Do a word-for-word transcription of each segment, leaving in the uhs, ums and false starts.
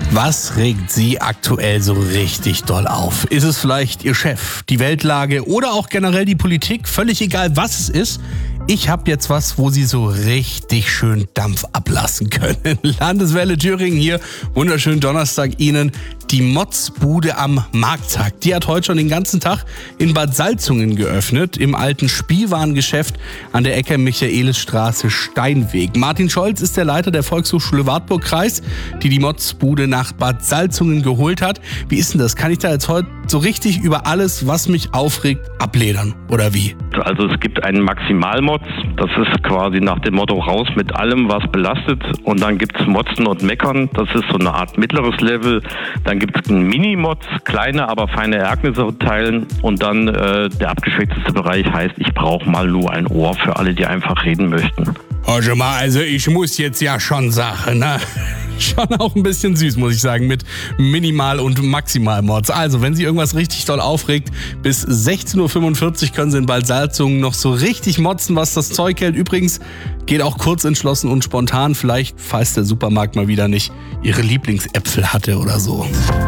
Was regt Sie aktuell so richtig doll auf? Ist es vielleicht Ihr Chef, die Weltlage oder auch generell die Politik? Völlig egal, was es ist. Ich habe jetzt was, wo Sie so richtig schön Dampf ablassen können. Landeswelle Thüringen hier. Wunderschönen Donnerstag Ihnen. Die Motzbude am Markttag. Die hat heute schon den ganzen Tag in Bad Salzungen geöffnet. Im alten Spielwarengeschäft an der Ecke Michaelisstraße Steinweg. Martin Scholz ist der Leiter der Volkshochschule Wartburg-Kreis, die die Motzbude nach Bad Salzungen geholt hat. Wie ist denn das? Kann ich da jetzt heute so richtig über alles, was mich aufregt, abledern? Oder wie? Also es gibt einen Maximalmotz. Das ist quasi nach dem Motto raus mit allem, was belastet. Und dann gibt es Motzen und Meckern. Das ist so eine Art mittleres Level. Dann gibt es einen Mini-Motz, kleine, aber feine Ereignisse teilen. Und dann äh, der abgeschwächteste Bereich heißt, ich brauche mal nur ein Ohr für alle, die einfach reden möchten. Hör mal, also ich muss jetzt ja schon sagen, ne? Schon auch ein bisschen süß, muss ich sagen, mit Minimal- und Maximalmods. Also, wenn Sie irgendwas richtig doll aufregt, bis sechzehn Uhr fünfundvierzig können Sie in Bad Salzungen noch so richtig motzen, was das Zeug hält. Übrigens geht auch kurz entschlossen und spontan, vielleicht, falls der Supermarkt mal wieder nicht Ihre Lieblingsäpfel hatte oder so.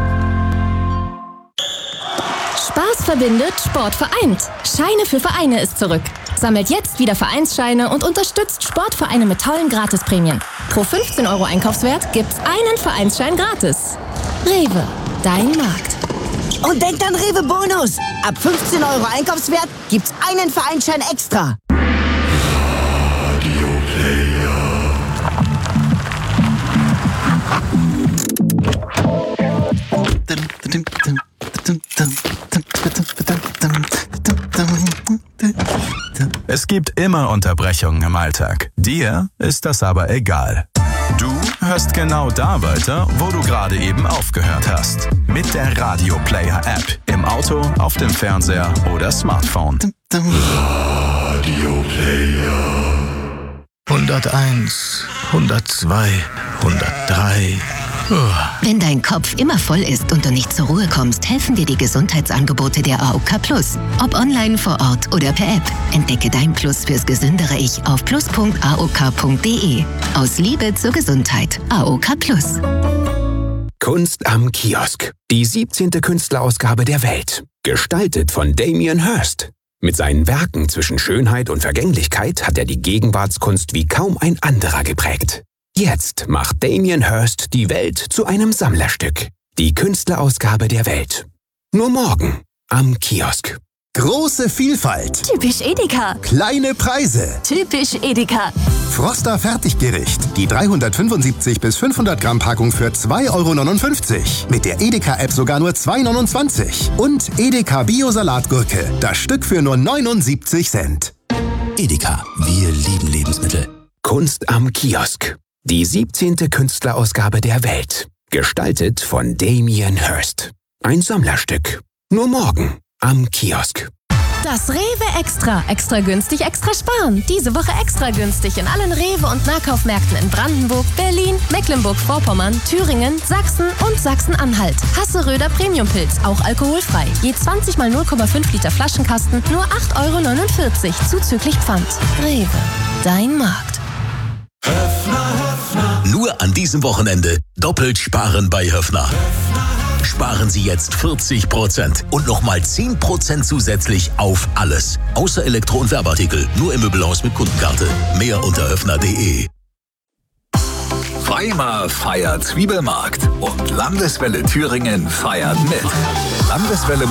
Spaß verbindet, Sport vereint. Scheine für Vereine ist zurück. Sammelt jetzt wieder Vereinsscheine und unterstützt Sportvereine mit tollen Gratisprämien. Pro fünfzehn Euro Einkaufswert gibt's einen Vereinsschein gratis. Rewe, dein Markt. Und denkt an Rewe Bonus. Ab fünfzehn Euro Einkaufswert gibt's einen Vereinsschein extra. Radio Player. Es gibt immer Unterbrechungen im Alltag. Dir ist das aber egal. Du hörst genau da weiter, wo du gerade eben aufgehört hast. Mit der Radio Player App. Im Auto, auf dem Fernseher oder Smartphone. Radio Player. hunderteins, hundertzwei, hundertdrei. Wenn dein Kopf immer voll ist und du nicht zur Ruhe kommst, helfen dir die Gesundheitsangebote der A O K Plus. Ob online, vor Ort oder per App. Entdecke dein Plus fürs gesündere Ich auf plus punkt a o k punkt d e. Aus Liebe zur Gesundheit. A O K Plus. Kunst am Kiosk. Die siebzehnte Künstlerausgabe der Welt. Gestaltet von Damien Hirst. Mit seinen Werken zwischen Schönheit und Vergänglichkeit hat er die Gegenwartskunst wie kaum ein anderer geprägt. Jetzt macht Damien Hirst die Welt zu einem Sammlerstück. Die Künstlerausgabe der Welt. Nur morgen am Kiosk. Große Vielfalt. Typisch Edeka. Kleine Preise. Typisch Edeka. Froster Fertiggericht. Die dreihundertfünfundsiebzig bis fünfhundert Gramm Packung für zwei Euro neunundfünfzig. Mit der Edeka-App sogar nur zwei Euro neunundzwanzig. Und Edeka Bio-Salatgurke. Das Stück für nur neunundsiebzig Cent. Edeka, wir lieben Lebensmittel. Kunst am Kiosk. Die siebzehnte Künstlerausgabe der Welt. Gestaltet von Damien Hirst. Ein Sammlerstück. Nur morgen am Kiosk. Das Rewe Extra. Extra günstig, extra sparen. Diese Woche extra günstig in allen Rewe- und Nahkaufmärkten in Brandenburg, Berlin, Mecklenburg-Vorpommern, Thüringen, Sachsen und Sachsen-Anhalt. Hasseröder Premiumpilz, auch alkoholfrei. Je zwanzig mal null Komma fünf Liter Flaschenkasten, nur acht Euro neunundvierzig, zuzüglich Pfand. Rewe, dein Markt. Nur an diesem Wochenende doppelt sparen bei Höffner. Sparen Sie jetzt vierzig Prozent und nochmal zehn Prozent zusätzlich auf alles. Außer Elektro- und Werbeartikel, nur im Möbelhaus mit Kundenkarte. Mehr unter höffner punkt de. Weimar feiert Zwiebelmarkt und Landeswelle Thüringen feiert mit. Landeswelle